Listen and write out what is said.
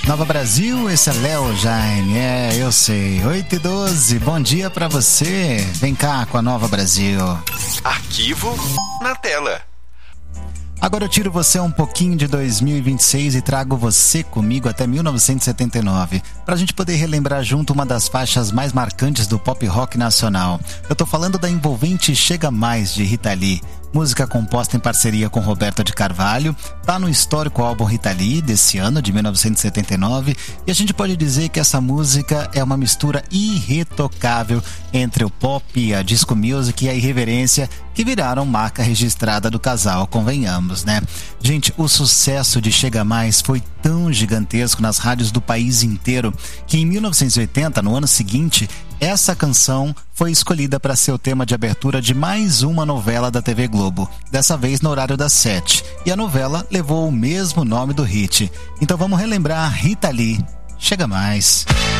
Nova Brasil, esse é Léo Jaime, eu sei, 8h12, bom dia pra você, vem cá com a Nova Brasil. Arquivo na tela. Agora eu tiro você um pouquinho de 2026 e trago você comigo até 1979, pra gente poder relembrar junto uma das faixas mais marcantes do pop rock nacional. Eu tô falando da envolvente Chega Mais, de Rita Lee. Música composta em parceria com Roberto de Carvalho, tá no histórico álbum Rita Lee desse ano, de 1979, e a gente pode dizer que essa música é uma mistura irretocável entre o pop, a disco music e a irreverência, que viraram marca registrada do casal, convenhamos, né? Gente, o sucesso de Chega Mais foi tão gigantesco nas rádios do país inteiro que em 1980, no ano seguinte, essa canção foi escolhida para ser o tema de abertura de mais uma novela da TV Globo, dessa vez no horário das 7, e a novela levou o mesmo nome do hit. Então vamos relembrar Rita Lee, Chega Mais.